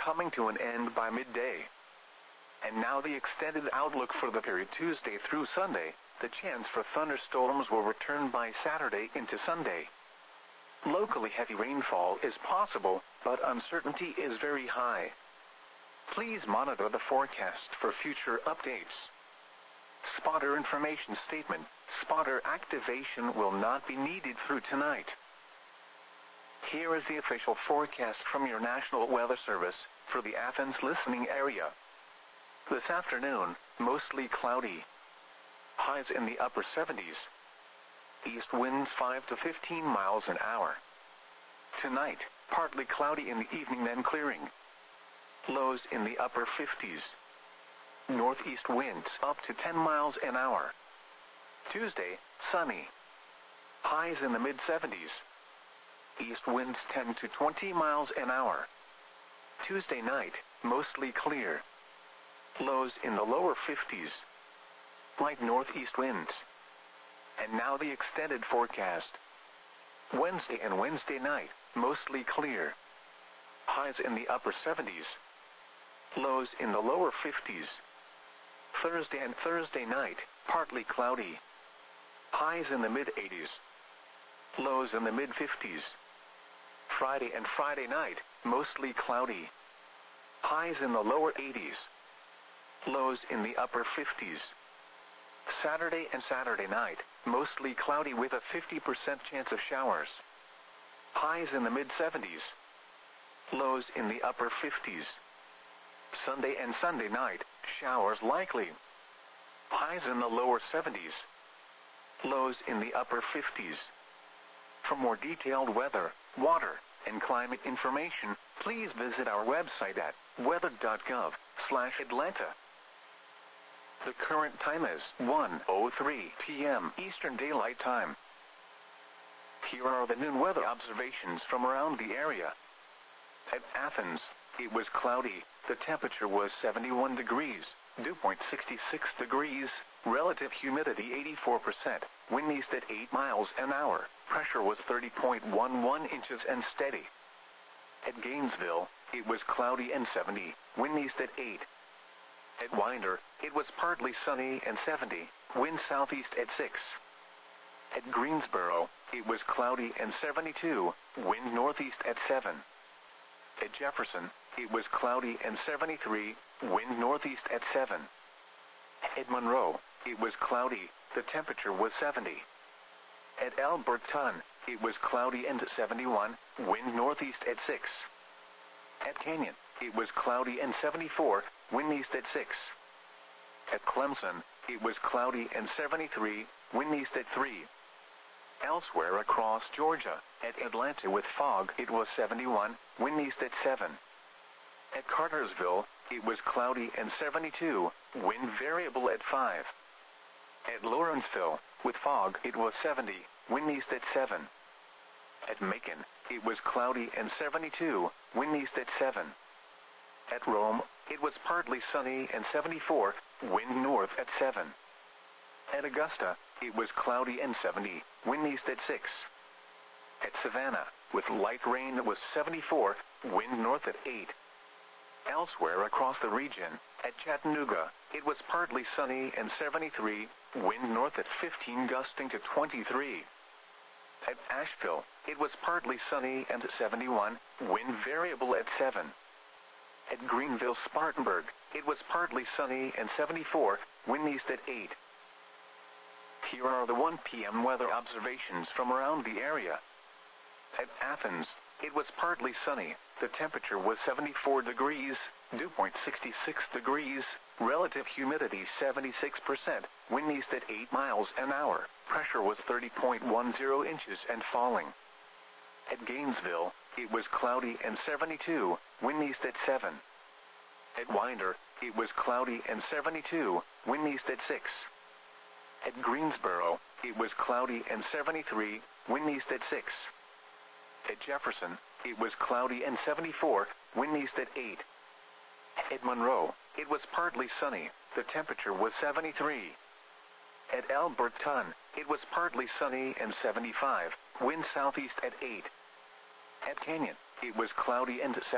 coming to an end by midday. And now the extended outlook for the period Tuesday through Sunday. The chance for thunderstorms will return by Saturday into Sunday. Locally heavy rainfall is possible, but uncertainty is very high. Please monitor the forecast for future updates. Spotter information statement. Spotter activation will not be needed through tonight. Here is the official forecast from your National Weather Service for the Athens listening area. This afternoon, mostly cloudy. Highs in the upper 70s. East winds 5 to 15 miles an hour. Tonight, partly cloudy in the evening then clearing. Lows in the upper 50s. Northeast winds up to 10 miles an hour. Tuesday, sunny. Highs in the mid-70s. East winds 10 to 20 miles an hour. Tuesday night, mostly clear. Lows in the lower 50s. Light northeast winds. And now the extended forecast. Wednesday and Wednesday night, mostly clear. Highs in the upper 70s. Lows in the lower 50s. Thursday and Thursday night, partly cloudy. Highs in the mid-80s. Lows in the mid-50s. Friday and Friday night, mostly cloudy. Highs in the lower 80s. Lows in the upper 50s. Saturday and Saturday night, mostly cloudy with a 50% chance of showers. Highs in the mid-70s. Lows in the upper 50s. Sunday and Sunday night, showers likely. Highs in the lower 70s. Lows in the upper 50s. For more detailed weather, water, and climate information, please visit our website at weather.gov/Atlanta. The current time is 1:03 p.m. Eastern Daylight Time. Here are the noon weather observations from around the area. At Athens, it was cloudy. The temperature was 71 degrees, dew point 66 degrees, relative humidity 84%, wind east at 8 miles an hour, pressure was 30.11 inches and steady. At Gainesville, it was cloudy and 70, wind east at 8. At Winder, it was partly sunny and 70, wind southeast at 6. At Greensboro, it was cloudy and 72, wind northeast at 7. At Jefferson, it was cloudy and 73, wind northeast at 7. At Monroe, it was cloudy, the temperature was 70. At Alberton, it was cloudy and 71, wind northeast at 6. At Canyon, it was cloudy and 74, wind east at 6. At Clemson, it was cloudy and 73, wind east at 3. Elsewhere across Georgia, at Atlanta with fog, it was 71, wind east at 7. At Cartersville, it was cloudy and 72, wind variable at 5. At Lawrenceville, with fog, it was 70, wind east at 7. At Macon, it was cloudy and 72, wind east at 7. At Rome, it was partly sunny and 74, wind north at 7. At Augusta, it was cloudy and 70, wind east at 6. At Savannah, with light rain, it was 74, wind north at 8. Elsewhere across the region, at Chattanooga, it was partly sunny and 73, wind north at 15 gusting to 23. At Asheville, it was partly sunny and 71, wind variable at 7. At Greenville-Spartanburg, it was partly sunny and 74, wind east at 8. Here are the 1 p.m. weather observations from around the area. At Athens, it was partly sunny. The temperature was 74 degrees, dew point 66 degrees, relative humidity 76%, wind east at 8 miles an hour, pressure was 30.10 inches and falling. At Gainesville, it was cloudy and 72, wind east at 7. At Winder, it was cloudy and 72, wind east at 6. At Greensboro, it was cloudy and 73, wind east at 6. At Jefferson, it was cloudy and 74, wind east at 8. At Monroe, it was partly sunny. The temperature was 73. At Alberton, it was partly sunny and 75, wind southeast at 8. At Canyon, it was cloudy and